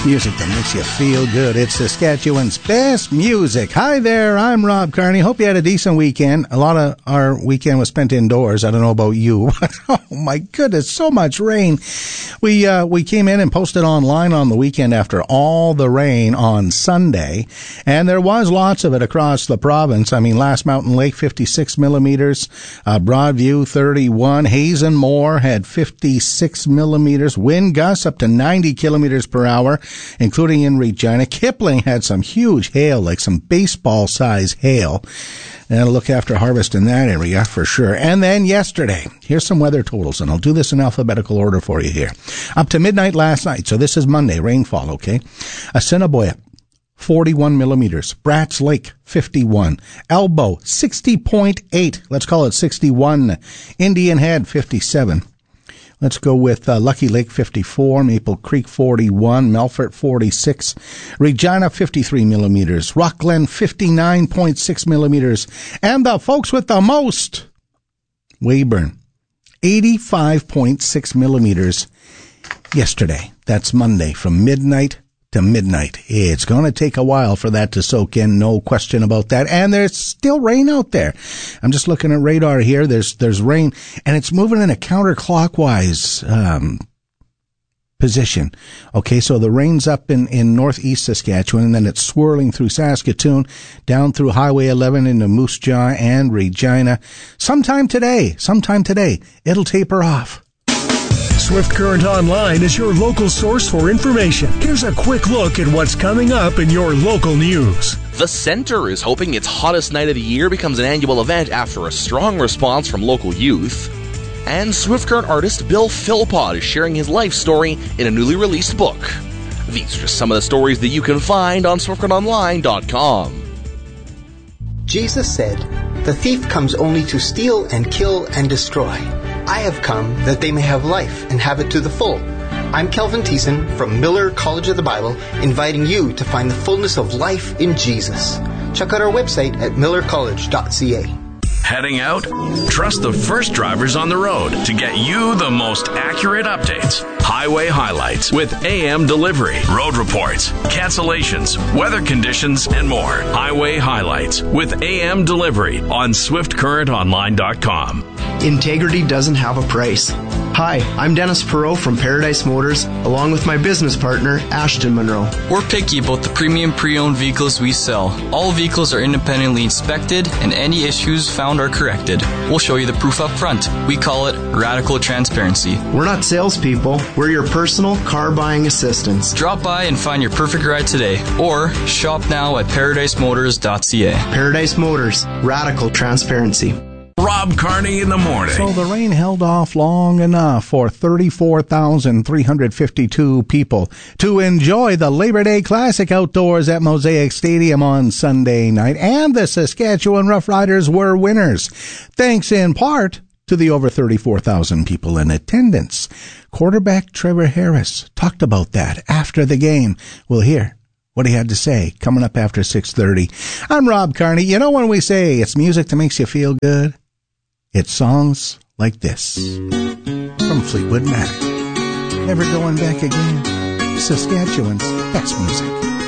Music that makes you feel good. It's Saskatchewan's best music. Hi there, I'm Rob Carney. Hope you had a decent weekend. A lot of our weekend was spent indoors. I don't know about you, but oh my goodness, so much rain. We came in and posted online on the weekend after all the rain on Sunday, and there was lots of it across the province. I mean, Last Mountain Lake, 56 millimeters, Broadview, 31, Hazen Moor had 56 millimeters, wind gusts up to 90 kilometers per hour, including in Regina. Kipling had some huge hail, like some baseball-size hail. And look after harvest in that area for sure. And then yesterday, here's some weather totals, and I'll do this in alphabetical order for you here. Up to midnight last night, so this is Monday, rainfall, okay? Assiniboia, 41 millimeters. Bratz Lake, 51. Elbow, 60.8. Let's call it 61. Indian Head, 57. Let's go with Lucky Lake, 54, Maple Creek, 41, Melfort, 46, Regina, 53 millimeters, Rock Glen, 59.6 millimeters, and the folks with the most, Weyburn, 85.6 millimeters yesterday. That's Monday from midnight to midnight. It's going to take a while for that to soak in, no question about that. And there's still rain out there. I'm just looking at radar here. There's rain, and it's moving in a counterclockwise position. Okay, so the rain's up in northeast Saskatchewan, and then it's swirling through Saskatoon, down through Highway 11 into Moose Jaw and Regina. Sometime today, it'll taper off. Swift Current Online is your local source for information. Here's a quick look at what's coming up in your local news. The Centre is hoping its hottest night of the year becomes an annual event after a strong response from local youth. And Swift Current artist Bill Philpott is sharing his life story in a newly released book. These are just some of the stories that you can find on SwiftCurrentOnline.com. Jesus said, "The thief comes only to steal and kill and destroy. I have come that they may have life and have it to the full." I'm Kelvin Thiessen from Miller College of the Bible, inviting you to find the fullness of life in Jesus. Check out our website at millercollege.ca. Heading out? Trust the first drivers on the road to get you the most accurate updates. Highway highlights with AM delivery, road reports, cancellations, weather conditions, and more. Highway highlights with AM delivery on SwiftCurrentOnline.com. Integrity doesn't have a price. Hi, I'm Dennis Perot from Paradise Motors, along with my business partner, Ashton Monroe. We're picky about the premium pre-owned vehicles we sell. All vehicles are independently inspected, and any issues found are corrected. We'll show you the proof up front. We call it radical transparency. We're not salespeople. We're your personal car buying assistants. Drop by and find your perfect ride today, or shop now at ParadiseMotors.ca. Paradise Motors, radical transparency. Rob Carney in the morning. So the rain held off long enough for 34,352 people to enjoy the Labor Day Classic outdoors at Mosaic Stadium on Sunday night, and the Saskatchewan Roughriders were winners, thanks in part to the over 34,000 people in attendance. Quarterback Trevor Harris talked about that after the game. We'll hear what he had to say coming up after 6:30. I'm Rob Carney. You know when we say it's music that makes you feel good? It's songs like this from Fleetwood Mac. Never going back again. Saskatchewan's best music.